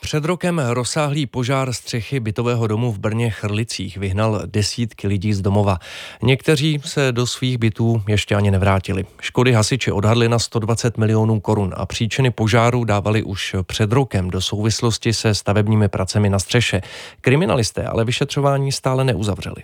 Před rokem rozsáhlý požár střechy bytového domu v Brně Chrlicích vyhnal desítky lidí z domova. Někteří se do svých bytů ještě ani nevrátili. Škody hasiči odhadli na 120 milionů korun a příčiny požáru dávali už před rokem do souvislosti se stavebními pracemi na střeše. Kriminalisté ale vyšetřování stále neuzavřeli.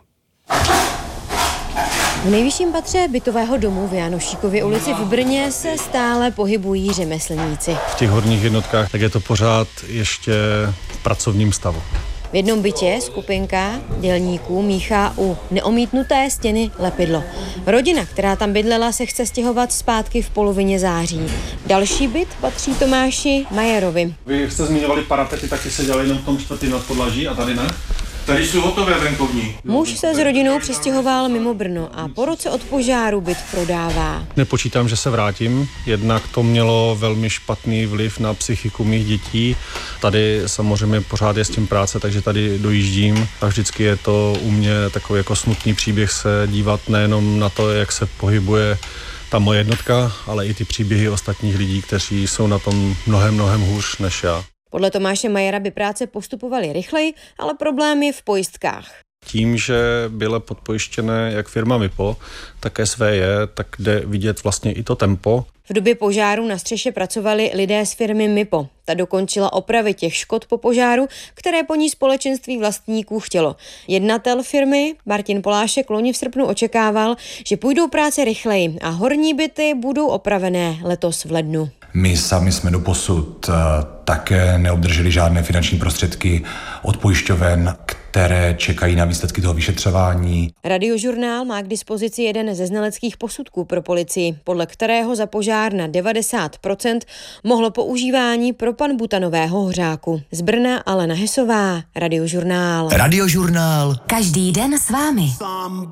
V nejvyšším patře bytového domu v Janošíkově ulici v Brně se stále pohybují řemeslníci. V těch horních jednotkách tak je to pořád ještě v pracovním stavu. V jednom bytě skupinka dělníků míchá u neomítnuté stěny lepidlo. Rodina, která tam bydlela, se chce stěhovat zpátky v polovině září. Další byt patří Tomáši Majerovi. Vy jste zmiňovali parapety, taky se dělají jenom v tom čtvrtém nadpodlaží a tady ne? Tady jsou hotové venkovní. Muž se s rodinou přestěhoval mimo Brno a po roce od požáru byt prodává. Nepočítám, že se vrátím, jednak to mělo velmi špatný vliv na psychiku mých dětí. Tady samozřejmě pořád je s tím práce, takže tady dojíždím a vždycky je to u mě takový jako smutný příběh se dívat nejenom na to, jak se pohybuje ta moje jednotka, ale i ty příběhy ostatních lidí, kteří jsou na tom mnohem hůř než já. Podle Tomáše Majera by práce postupovaly rychleji, ale problém je v pojistkách. Tím, že byla podpojištěné jak firma MIPO, tak SVJ, tak jde vidět vlastně i to tempo. V době požáru na střeše pracovali lidé z firmy MIPO. Ta dokončila opravy těch škod po požáru, které po ní společenství vlastníků chtělo. Jednatel firmy Martin Polášek loni v srpnu očekával, že půjdou práce rychleji a horní byty budou opravené letos v lednu. My sami jsme doposud také neobdrželi žádné finanční prostředky od pojišťoven, které čekají na výsledky toho vyšetřování. Radiožurnál má k dispozici jeden ze znaleckých posudků pro policii, podle kterého za požár na 90% mohlo používání propanbutanového hořáku. Z Brna Alena Hesová, Radiožurnál. Radiožurnál. Každý den s vámi.